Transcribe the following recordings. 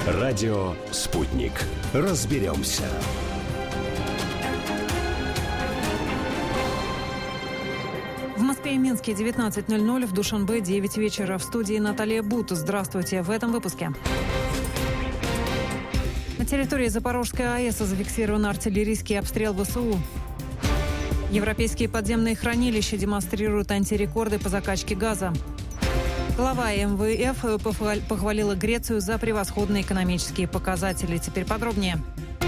Радио «Спутник». Разберемся. В Москве и Минске 19:00, в Душанбе 9 вечера. В студии Наталья Бут. Здравствуйте. В этом выпуске. На территории Запорожской АЭС зафиксирован артиллерийский обстрел ВСУ. Европейские подземные хранилища демонстрируют антирекорды по закачке газа. Глава МВФ похвалила Грецию за превосходные экономические показатели. Теперь подробнее.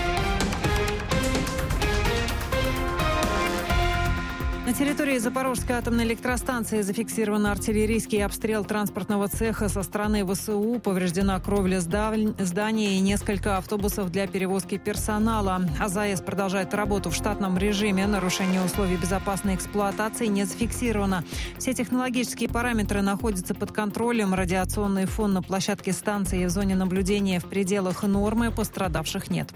На территории Запорожской атомной электростанции зафиксирован артиллерийский обстрел транспортного цеха со стороны ВСУ. Повреждена кровля здания и несколько автобусов для перевозки персонала. АЗС продолжает работу в штатном режиме. Нарушение условий безопасной эксплуатации не зафиксировано. Все технологические параметры находятся под контролем. Радиационный фон на площадке станции и в зоне наблюдения в пределах нормы. Пострадавших нет.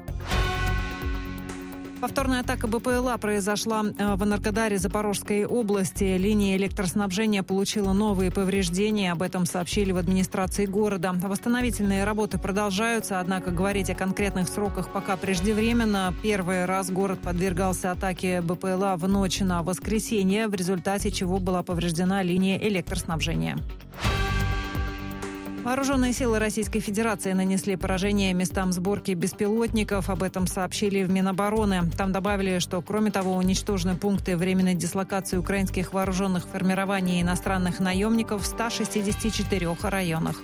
Повторная атака БПЛА произошла в Энергодаре Запорожской области. Линия электроснабжения получила новые повреждения. Об этом сообщили в администрации города. Восстановительные работы продолжаются, однако говорить о конкретных сроках пока преждевременно. Первый раз город подвергался атаке БПЛА в ночь на воскресенье, в результате чего была повреждена линия электроснабжения. Вооруженные силы Российской Федерации нанесли поражение местам сборки беспилотников. Об этом сообщили в Минобороны. Там добавили, что, кроме того, уничтожены пункты временной дислокации украинских вооруженных формирований и иностранных наемников в 164 районах.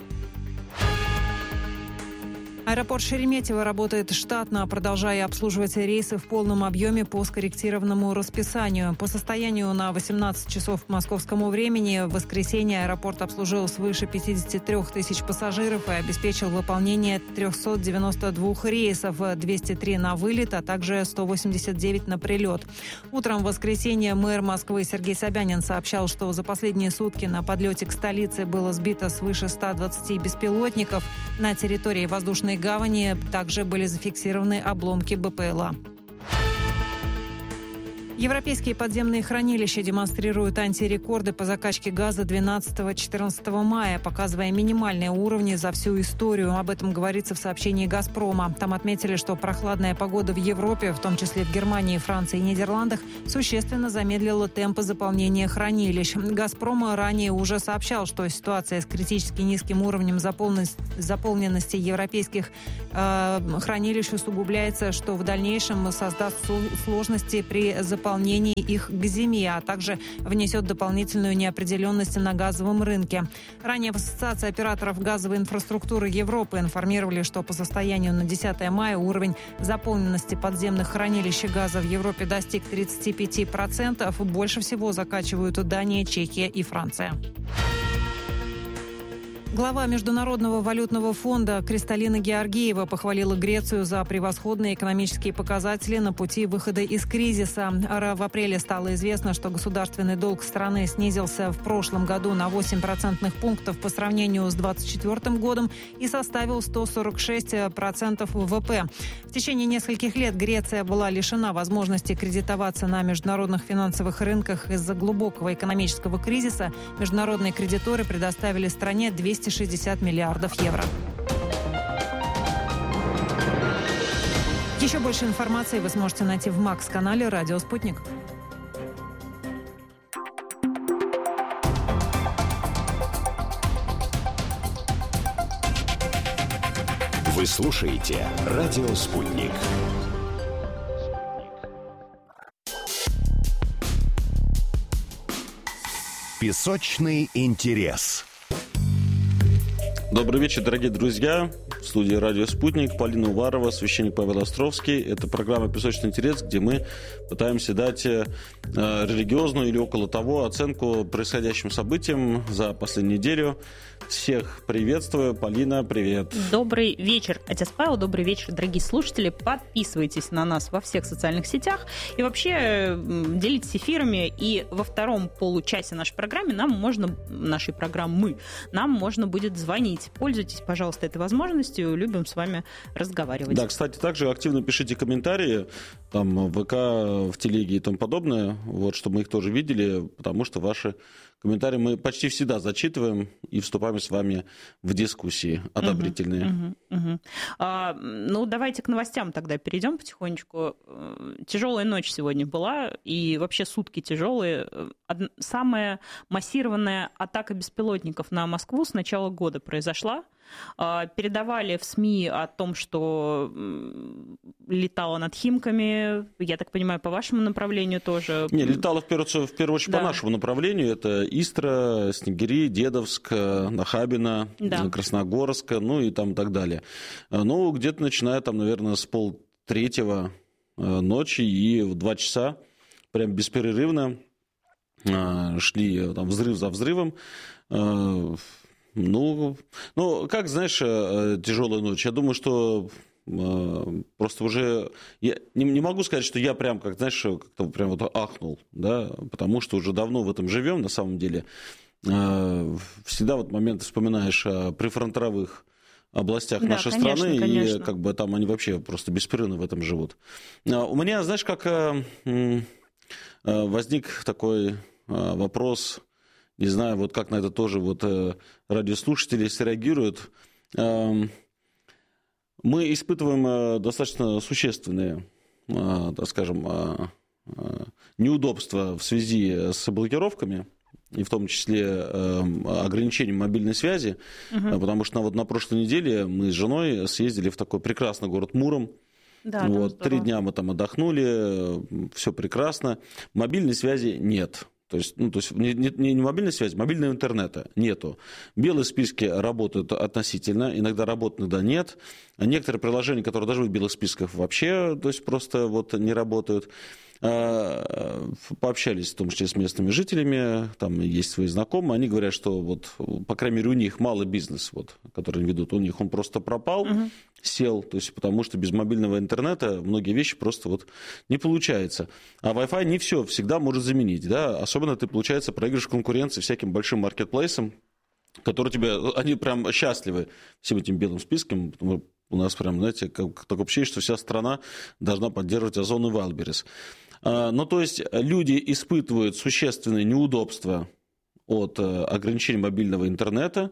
Аэропорт Шереметьево работает штатно, продолжая обслуживать рейсы в полном объеме по скорректированному расписанию. По состоянию на 18 часов по московскому времени в воскресенье аэропорт обслужил свыше 53 тысяч пассажиров и обеспечил выполнение 392 рейсов, 203 на вылет, а также 189 на прилет. Утром в воскресенье мэр Москвы Сергей Собянин сообщал, что за последние сутки на подлете к столице было сбито свыше 120 беспилотников. На территории воздушной гавани также были зафиксированы обломки БПЛА. Европейские подземные хранилища демонстрируют антирекорды по закачке газа 12-14 мая, показывая минимальные уровни за всю историю. Об этом говорится в сообщении «Газпрома». Там отметили, что прохладная погода в Европе, в том числе в Германии, Франции и Нидерландах, существенно замедлила темпы заполнения хранилищ. «Газпром» ранее уже сообщал, что ситуация с критически низким уровнем заполненности европейских хранилищ усугубляется, что в дальнейшем создаст сложности при заполнении их к зиме, а также внесет дополнительную неопределенность на газовом рынке. Ранее в Ассоциации операторов газовой инфраструктуры Европы информировали, что по состоянию на 10 мая уровень заполненности подземных хранилищ газа в Европе достиг 35%. Больше всего закачивают Дания, Чехия и Франция. Глава Международного валютного фонда Кристалина Георгиева похвалила Грецию за превосходные экономические показатели на пути выхода из кризиса. В апреле стало известно, что государственный долг страны снизился в прошлом году на 8 процентных пунктов по сравнению с 2024 годом и составил 146% ВВП. В течение нескольких лет Греция была лишена возможности кредитоваться на международных финансовых рынках из-за глубокого экономического кризиса. Международные кредиторы предоставили стране 260 миллиардов евро. Еще больше информации вы сможете найти в МАКС-канале «Радио Спутник». Вы слушаете «Радио Спутник». Песочный интерес. Добрый вечер, дорогие друзья. В студии «Радио Спутник» Полина Уварова, священник Павел Островский. Это программа «Песочный интерес», где мы пытаемся дать религиозную или около того оценку происходящим событиям за последнюю неделю. Всех приветствую. Полина, привет. Добрый вечер, отец Павел. Добрый вечер, дорогие слушатели. Подписывайтесь на нас во всех социальных сетях. И вообще делитесь эфирами. И во втором получасе нашей программы нам можно будет звонить. Пользуйтесь, пожалуйста, этой возможностью. Любим с вами разговаривать. Да, кстати, также активно пишите комментарии там в ВК, в телеге и тому подобное, вот, чтобы мы их тоже видели, потому что ваши комментарии мы почти всегда зачитываем и вступаем с вами в дискуссии одобрительные. Ну, давайте к новостям тогда перейдем потихонечку. Тяжелая ночь сегодня была, и вообще сутки тяжелые. Самая массированная атака беспилотников на Москву с начала года произошла. Передавали в СМИ о том, что летало над Химками, я так понимаю, по вашему направлению тоже. Не, летало в первую очередь по нашему направлению. Это Истра, Снегири, Дедовск, Нахабино, Красногорск, ну и там и так далее. Ну, где-то начиная там, наверное, с 2:30 ночи и в 2 часа прям беспрерывно шли там взрыв за взрывом. Ну, как, знаешь, тяжелая ночь. Я думаю, что просто уже... Я не могу сказать, что я прям, как, знаешь, как-то прям вот ахнул, да, потому что уже давно в этом живем, на самом деле. Всегда вот моменты вспоминаешь о прифронтовых областях нашей страны, конечно. И как бы там они вообще просто беспрерывно в этом живут. У меня, знаешь, как возник такой вопрос... Не знаю, вот как на это тоже вот радиослушатели среагируют. Мы испытываем достаточно существенные, так скажем, неудобства в связи с блокировками, и в том числе ограничением мобильной связи, потому что вот на прошлой неделе мы с женой съездили в такой прекрасный город Муром. Да, вот, 3 дня мы там отдохнули, все прекрасно. Мобильной связи нет. То есть не мобильной связи, мобильного интернета нету. Белые списки работают относительно, иногда работают, иногда нет. Некоторые приложения, которые даже в белых списках вообще, то есть просто вот не работают. Пообщались в том числе с местными жителями, там есть свои знакомые, они говорят, что вот, по крайней мере, у них малый бизнес, вот, который они ведут, у них он просто пропал, сел, то есть потому что без мобильного интернета многие вещи просто вот не получается. А Wi-Fi не все всегда может заменить, да, особенно ты, получается, проигрываешь конкуренции всяким большим маркетплейсам, которые тебе, они прям счастливы всем этим белым списком, у нас прям, знаете, как такое ощущение, что вся страна должна поддерживать Озон и Вайлдберрис. Ну, то есть люди испытывают существенные неудобства от ограничений мобильного интернета,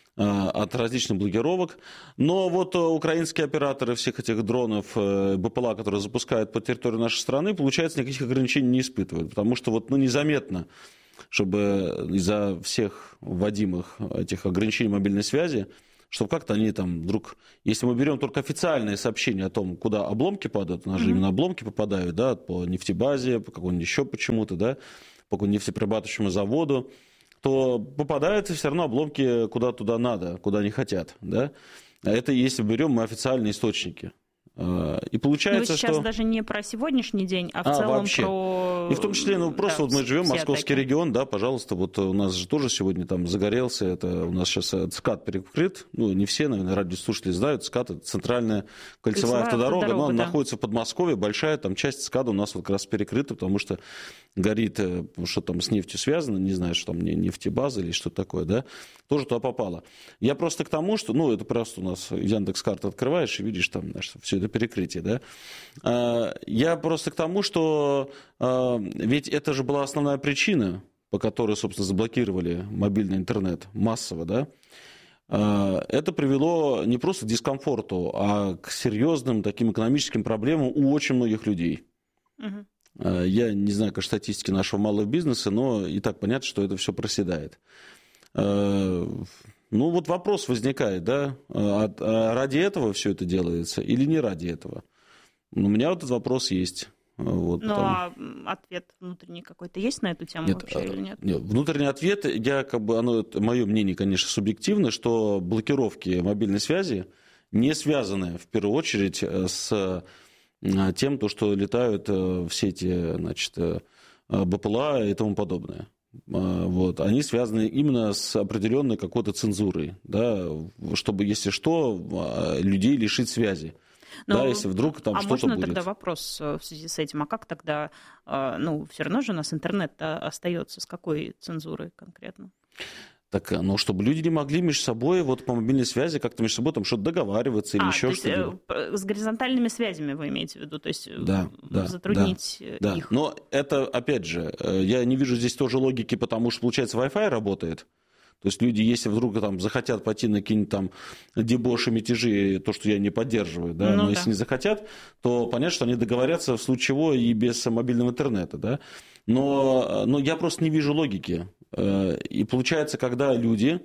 от различных блокировок. Но вот украинские операторы всех этих дронов БПЛА, которые запускают по территории нашей страны, получается, никаких ограничений не испытывают. Потому что вот, незаметно, чтобы из-за всех вводимых этих ограничений мобильной связи, чтобы как-то они там вдруг... Если мы берем только официальные сообщения о том, куда обломки падают, у нас же именно обломки попадают, да, по нефтебазе, по какому-нибудь еще почему-то, да, по какому-нибудь нефтеперерабатывающему заводу, то попадают все равно обломки куда туда надо, куда они хотят, да. Это если берем мы официальные источники. И получается, что... сейчас даже не про сегодняний день, а в целом вообще. про... И в том числе, просто вот мы живем, московский регион, да, пожалуйста, вот у нас же тоже сегодня там загорелся, это у нас сейчас СКАТ перекрыт, не все, наверное, радиослушатели знают, СКАТ — это центральная кольцевая автодорога, но она находится в Подмосковье, большая, там часть СКАТа у нас вот как раз перекрыта, потому что горит, что там с нефтью связано, не знаю, что там нефтебаза или что-то такое, да, тоже туда попало. Я просто к тому, что, это просто у нас Яндекс.Карты открываешь и видишь там, знаешь, все это перекрытие, да. Я просто к тому, что ведь это же была основная причина, по которой, собственно, заблокировали мобильный интернет массово, да. Это привело не просто к дискомфорту, а к серьезным таким экономическим проблемам у очень многих людей. Я не знаю, как статистики нашего малого бизнеса, но и так понятно, что это все проседает. Вот вопрос возникает, да, ради этого все это делается или не ради этого? У меня вот этот вопрос есть. Вот, а ответ внутренний какой-то есть на эту тему вообще или нет? Нет, внутренний ответ, это мое мнение, конечно, субъективно, что блокировки мобильной связи не связаны в первую очередь с тем, что летают все эти, БПЛА и тому подобное. Вот. Они связаны именно с определенной какой-то цензурой, да, чтобы, если что, людей лишить связи. Да, если вдруг там что-то можно будет. Тогда вопрос в связи с этим, а как тогда, все равно же у нас интернет остается, с какой цензурой конкретно? Так, ну, чтобы люди не могли между собой вот по мобильной связи как-то между собой там что-то договариваться или еще что-то. С горизонтальными связями вы имеете в виду, то есть затруднить их. Да. Но это, опять же, я не вижу здесь тоже логики, потому что, получается, Wi-Fi работает. То есть люди, если вдруг там захотят пойти на какие-нибудь там дебоши, мятежи, то, что я не поддерживаю, да, но если не захотят, то понятно, что они договорятся в случае чего и без мобильного интернета, да. Но я просто не вижу логики. И получается, когда люди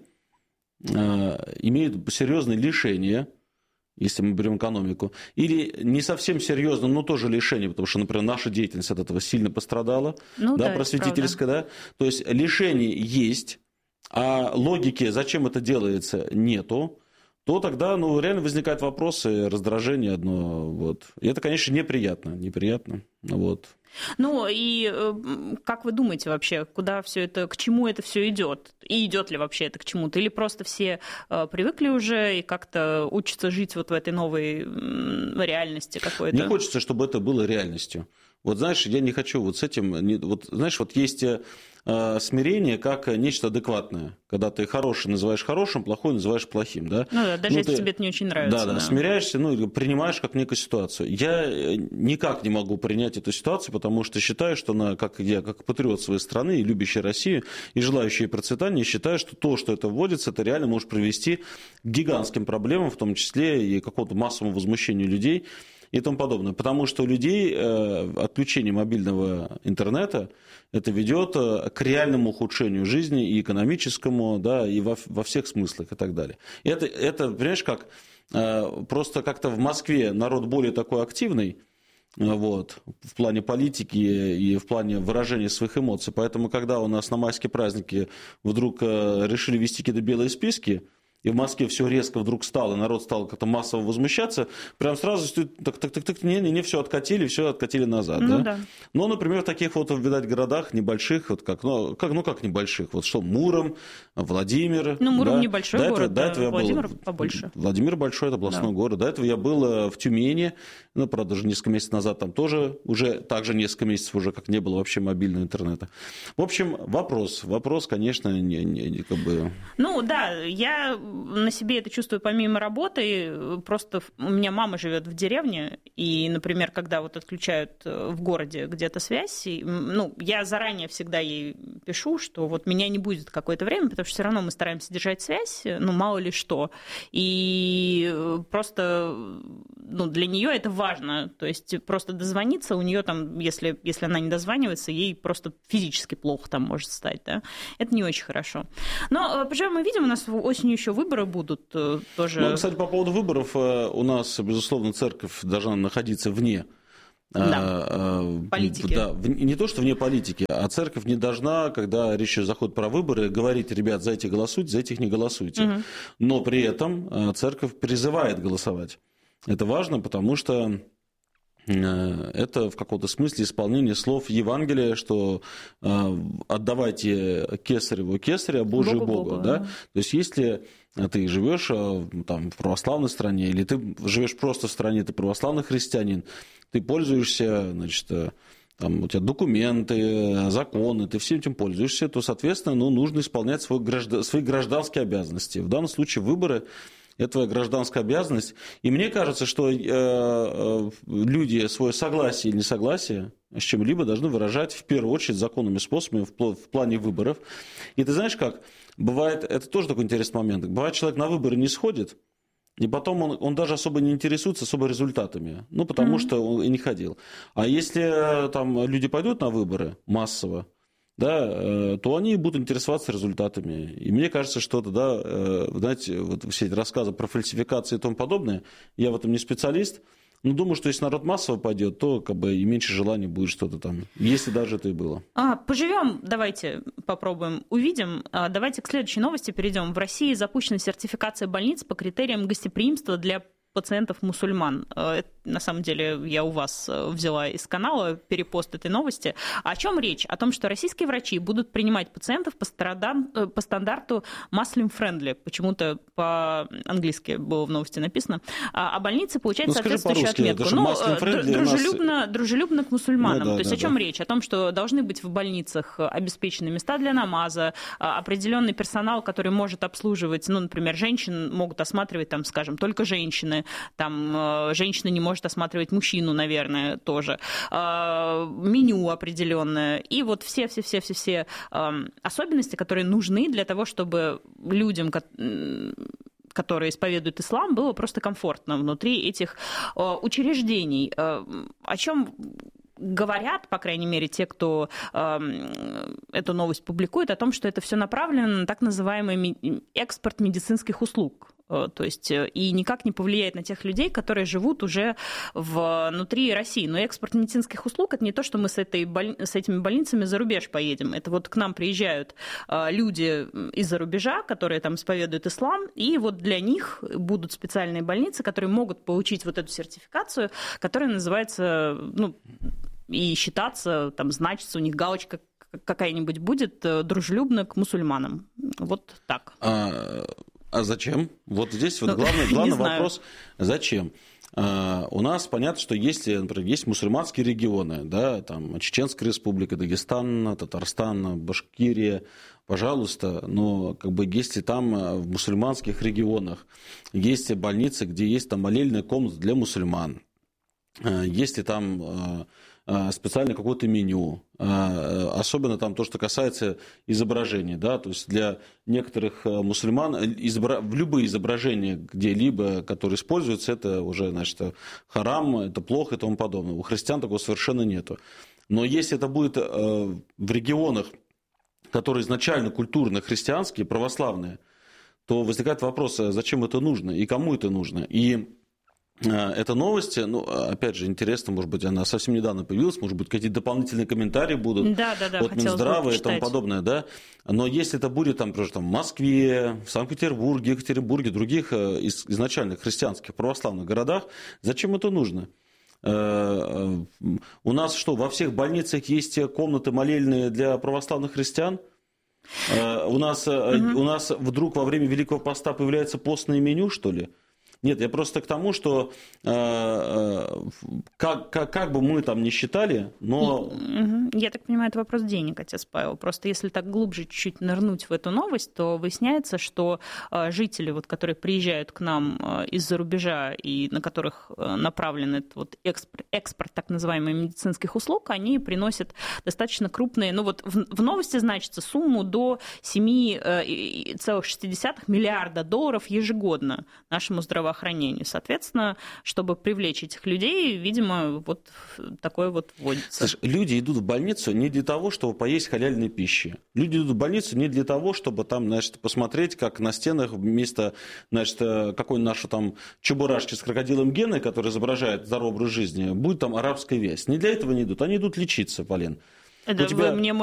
имеют серьезные лишения, если мы берем экономику, или не совсем серьезно, но тоже лишение, потому что, например, наша деятельность от этого сильно пострадала, просветительская, да, то есть лишение есть, а логики, зачем это делается, нету, то тогда, реально возникают вопросы, раздражение одно, вот. И это, конечно, неприятно, вот. Ну и как вы думаете вообще, куда все это, к чему это все идет? И идет ли вообще это к чему-то? Или просто все привыкли уже и как-то учатся жить вот в этой новой реальности какой-то? Мне хочется, чтобы это было реальностью. Вот знаешь, я не хочу вот с этим... Вот знаешь, вот есть смирение как нечто адекватное. Когда ты хороший называешь хорошим, плохой называешь плохим. Да? Даже если тебе это не очень нравится. Да, смиряешься, принимаешь как некую ситуацию. Я никак не могу принять эту ситуацию, потому что считаю, что я как патриот своей страны и любящий Россию, и желающий процветания, считаю, что то, что это вводится, это реально может привести к гигантским проблемам, в том числе и к какому-то массовому возмущению людей и тому подобное. Потому что у людей отключение мобильного интернета это ведет к реальному ухудшению жизни и экономическому, да, и во всех смыслах и так далее. Это, понимаешь, как просто как-то в Москве народ более такой активный, вот, в плане политики и в плане выражения своих эмоций. Поэтому, когда у нас на майские праздники вдруг решили ввести какие-то белые списки, и в Москве все резко вдруг стало, народ стал как-то массово возмущаться, прям сразу не все откатили назад. Да? Но, например, в таких вот, видать, городах небольших, вот как небольших, вот что, Муром, Владимир. Муром небольшой город, Владимир побольше. Владимир большой, это областной город. До этого я был в Тюмени, правда, уже несколько месяцев назад там тоже, уже также несколько месяцев уже как не было вообще мобильного интернета. В общем, вопрос, конечно, как бы... Я на себе это чувствую помимо работы. Просто у меня мама живет в деревне, и, например, когда вот отключают в городе где-то связь, я заранее всегда ей пишу, что вот меня не будет какое-то время, потому что все равно мы стараемся держать связь, мало ли что. И просто для нее это важно. То есть просто дозвониться у нее там, если она не дозванивается, ей просто физически плохо там может стать. Да? Это не очень хорошо. Но, пожалуй, мы видим, у нас осенью еще выборы будут тоже. Кстати, по поводу выборов, у нас, безусловно, церковь должна находиться вне политики. Не то, что вне политики, а церковь не должна, когда речь заходит про выборы, говорить: ребят, за этих голосуйте, за этих не голосуйте. Угу. Но при этом церковь призывает голосовать. Это важно, потому что это в каком-то смысле исполнение слов Евангелия, что отдавайте кесареву кесаря, а Божию Богу. Да? То есть, если ты живешь там, в православной стране, или ты живешь просто в стране, ты православный христианин, ты пользуешься, там у тебя документы, законы, ты всем этим пользуешься, то, соответственно, нужно исполнять свои гражданские обязанности. В данном случае выборы – это твоя гражданская обязанность. И мне кажется, что люди свое согласие или несогласие с чем-либо должны выражать в первую очередь законными способами в плане выборов. И ты знаешь как? Бывает, это тоже такой интересный момент, бывает, человек на выборы не сходит, и потом он даже особо не интересуется результатами, потому что он и не ходил. А если там люди пойдут на выборы массово, да, то они будут интересоваться результатами. И мне кажется, что знаете, вот все эти рассказы про фальсификации и тому подобное, я в этом не специалист, но думаю, что если народ массово пойдет, то и меньше желания будет что-то там, если даже это и было. Поживем, давайте попробуем, увидим. Давайте к следующей новости перейдем. В России запущена сертификация больниц по критериям гостеприимства для пациентов мусульман. Это, на самом деле, я у вас взяла из канала перепост этой новости. О чем речь? О том, что российские врачи будут принимать пациентов по стандарту Muslim-friendly. Почему-то по-английски было в новости написано. А больницы получают соответствующую отметку. Дружелюбно к мусульманам. То есть о чем речь? О том, что должны быть в больницах обеспечены места для намаза, определенный персонал, который может обслуживать, например, женщин могут осматривать, там, скажем, только женщины, там, женщина не может осматривать мужчину, наверное, тоже, меню определенное, и вот все особенности, которые нужны для того, чтобы людям, которые исповедуют ислам, было просто комфортно внутри этих учреждений. О чем говорят, по крайней мере, те, кто эту новость публикует, о том, что это все направлено на так называемый экспорт медицинских услуг. То есть и никак не повлияет на тех людей, которые живут уже внутри России. Но экспорт медицинских услуг – это не то, что мы с этими больницами за рубеж поедем. Это вот к нам приезжают люди из-за рубежа, которые там исповедуют ислам, и вот для них будут специальные больницы, которые могут получить вот эту сертификацию, которая называется, и считаться, там, значится, у них галочка какая-нибудь будет, дружелюбно к мусульманам. Вот так. А зачем? Вот здесь вот главный вопрос – зачем? У нас понятно, что например, есть мусульманские регионы, да, там Чеченская республика, Дагестан, Татарстан, Башкирия, пожалуйста, но если там в мусульманских регионах есть больницы, где есть там молельная комната для мусульман, есть ли там специально какое-то меню, особенно там то, что касается изображений, да, то есть для некоторых мусульман любые изображения где-либо, которые используются, это уже, значит, харам, это плохо и тому подобное. У христиан такого совершенно нету. Но если это будет в регионах, которые изначально культурно христианские, православные, то возникает вопрос, зачем это нужно и кому это нужно. И эта новость, опять же, интересно, может быть, она совсем недавно появилась, может быть, какие-то дополнительные комментарии будут от Минздрава и тому подобное, да. Но если это будет, там, например, в Москве, в Санкт-Петербурге, Екатеринбурге, других изначально христианских православных городах, зачем это нужно? У нас что, во всех больницах есть комнаты молельные для православных христиан? У нас вдруг во время Великого Поста появляется постное меню, что ли? Нет, я просто к тому, что как бы мы там ни считали, но... Я так понимаю, это вопрос денег, отец Павел. Просто если так глубже чуть-чуть нырнуть в эту новость, то выясняется, что жители, вот, которые приезжают к нам из-за рубежа и на которых направлен этот вот экспорт так называемых медицинских услуг, они приносят достаточно крупные... в новости значится сумму до 7,6 миллиарда долларов ежегодно нашему здравоохранению. Соответственно, чтобы привлечь этих людей, видимо, вот такое вот вводится. Слушай, люди идут в больницу не для того, чтобы поесть халяльной пищи. Люди идут в больницу не для того, чтобы там, значит, посмотреть, как на стенах вместо, значит, какой-нибудь нашей там чебурашки с крокодилом Геной, который изображает здоровый образ жизни, будет там арабская вязь. Не для этого они идут лечиться, Полин. Это вы мне